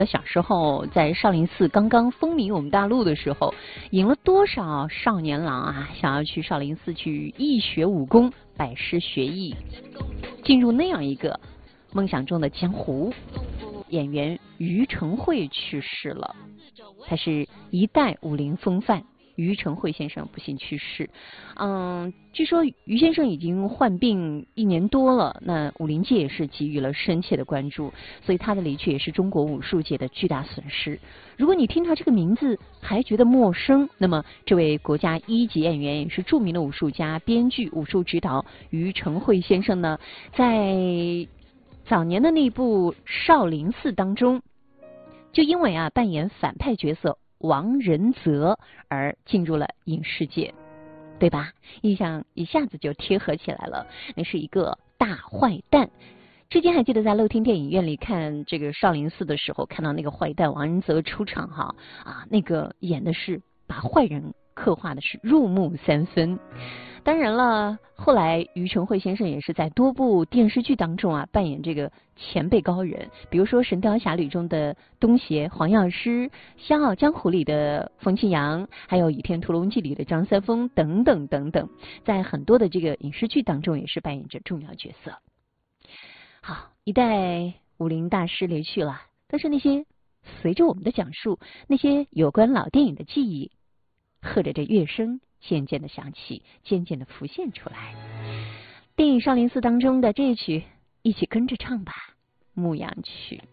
小时候在少林寺刚刚风靡我们大陆的时候，引了多少少年郎啊，想要去少林寺去一学武功，拜师学艺，进入那样一个梦想中的江湖。演员于承惠去世了，他是一代武林风范。于承惠先生不幸去世，据说于先生已经患病1年多了，那武林界也是给予了深切的关注，所以他的离去也是中国武术界的巨大损失。如果你听到这个名字还觉得陌生，那么这位国家1级演员也是著名的武术家、编剧、武术指导于承惠先生呢，在早年的那部《少林寺》当中，就因为扮演反派角色王仁泽而进入了影视界，对吧？印象一下子就贴合起来了，那是一个大坏蛋。之前还记得在乐天电影院里看这个少林寺的时候，看到那个坏蛋王仁泽出场那个演的是把坏人刻画的是入木三分。当然了，后来于承惠先生也是在多部电视剧当中扮演这个前辈高人，比如说《神雕侠侣》中的东邪黄药师，《笑傲江湖》里的冯清扬，还有《倚天屠龙记》里的张三丰等等等等，在很多的这个影视剧当中也是扮演着重要角色。好，一代武林大师离去了，但是那些随着我们的讲述，那些有关老电影的记忆，和着这乐声渐渐的响起，渐渐的浮现出来。电影《少林寺》当中的这一曲，一起跟着唱吧，《牧羊曲》。